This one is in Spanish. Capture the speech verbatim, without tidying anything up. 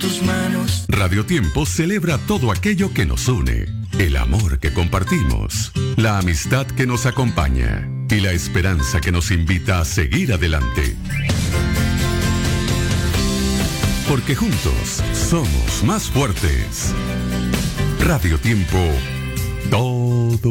tus manos. Radio Tiempo celebra todo aquello que nos une, el amor que compartimos, la amistad que nos acompaña y la esperanza que nos invita a seguir adelante. Porque juntos somos más fuertes. Radio Tiempo, todo